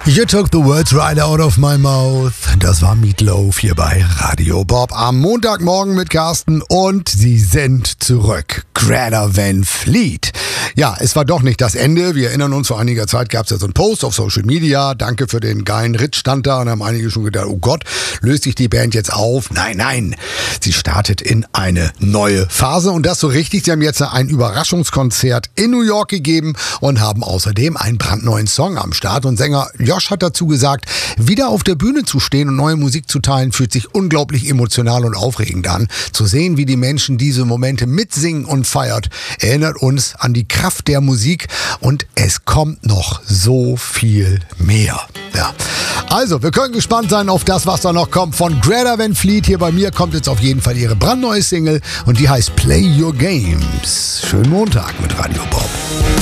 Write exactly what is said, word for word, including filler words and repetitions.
You took the words right out of my mouth. Das war Meatloaf hier bei Radio Bob am Montagmorgen mit Carsten und sie sind zurück. Greta Van Fleet. Ja, es war doch nicht das Ende. Wir erinnern uns, vor einiger Zeit gab es ja so einen Post auf Social Media. Danke für den geilen Ritt stand da und haben einige schon gedacht, oh Gott, löst sich die Band jetzt auf? Nein, nein. Sie startet in eine neue Phase und das so richtig. Sie haben jetzt ein Überraschungskonzert in New York gegeben und haben außerdem einen brandneuen Song am Start. Und Sänger Josh hat dazu gesagt, wieder auf der Bühne zu stehen und neue Musik zu teilen, fühlt sich unglaublich emotional und aufregend an. Zu sehen, wie die Menschen diese Momente mitsingen und feiert, erinnert uns an die Kraft der Musik und es kommt noch so viel mehr. Ja. Also, wir können gespannt sein auf das, was da noch kommt von Greta Van Fleet. Hier bei mir kommt jetzt auf jeden Fall ihre brandneue Single und die heißt Play Your Games. Schönen Montag mit Radio Bob.